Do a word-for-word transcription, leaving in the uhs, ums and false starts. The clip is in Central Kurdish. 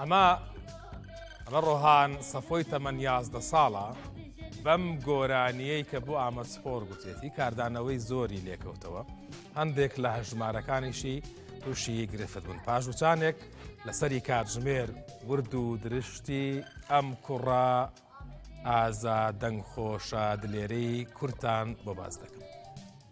ئەمە ئەمە ڕۆهان سەفۆی تەمەن یازدە ساڵە بەم گۆرانیەی کە بۆ ئامەسپۆر گوتێتی کاردانەوەی زۆری لێکەوتەوە هەندێک لە هەژمارەکانیشی تووشی گرفت بوون پاشوچانێک لەسەری کاتژمێر ورد و درشتی ئەم کوڕە ئازا دەنگخۆشە دلێرەی کورتان بۆ باز دەکەم.